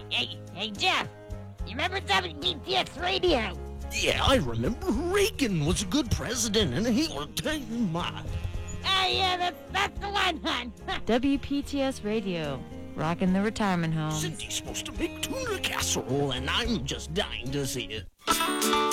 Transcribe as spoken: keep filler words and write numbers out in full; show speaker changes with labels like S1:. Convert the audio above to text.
S1: Hey, hey, Jeff. You remember W P T S Radio?
S2: Yeah, I remember Reagan was a good president, and he was taking my...
S1: Ah, yeah, that's, that's the one, hon.
S3: W P T S Radio, rocking the retirement home.
S2: Cindy's supposed to make tuna casserole, and I'm just dying to see it.